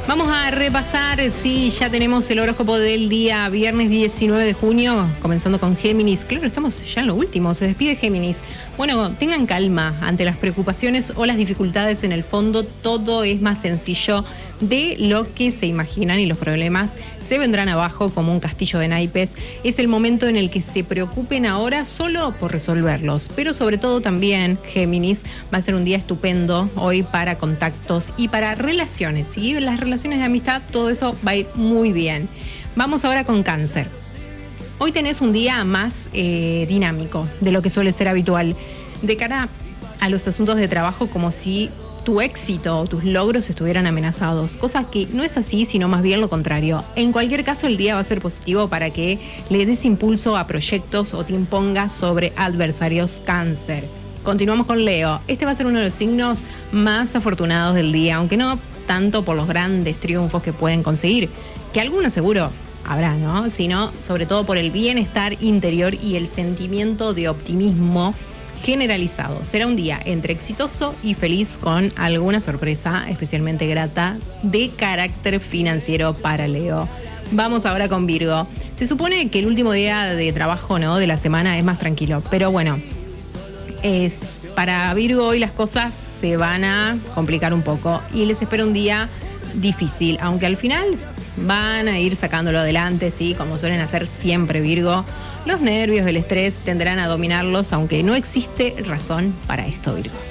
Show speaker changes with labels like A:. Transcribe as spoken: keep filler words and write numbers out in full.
A: Vamos a repasar, sí, ya tenemos el horóscopo del día viernes diecinueve de junio, comenzando con Géminis. Claro, estamos ya en lo último, se despide Géminis. Bueno, tengan calma ante las preocupaciones o las dificultades. En el fondo, todo es más sencillo de lo que se imaginan y los problemas se vendrán abajo como un castillo de naipes. Es el momento en el que se preocupen ahora solo por resolverlos, pero sobre todo también, Géminis, va a ser un día estupendo hoy para contactos y para relaciones, ¿sí? Las relaciones de amistad, todo eso va a ir muy bien. Vamos ahora con Cáncer. Hoy tenés un día más eh, dinámico de lo que suele ser habitual, de cara a los asuntos de trabajo, como si tu éxito o tus logros estuvieran amenazados, cosa que no es así, sino más bien lo contrario. En cualquier caso, el día va a ser positivo para que le des impulso a proyectos o te impongas sobre adversarios. Cáncer. Continuamos con Leo. Este va a ser uno de los signos más afortunados del día, aunque no tanto por los grandes triunfos que pueden conseguir, que algunos seguro habrá, ¿no? Sino sobre todo por el bienestar interior y el sentimiento de optimismo generalizado. Será un día entre exitoso y feliz, con alguna sorpresa especialmente grata de carácter financiero para Leo. Vamos ahora con Virgo. Se supone que el último día de trabajo, ¿no?, de la semana es más tranquilo, pero bueno, es para Virgo hoy las cosas se van a complicar un poco y les espera un día difícil, aunque al final van a ir sacándolo adelante, sí, como suelen hacer siempre Virgo. Los nervios, el estrés tendrán a dominarlos, aunque no existe razón para esto, Virgo.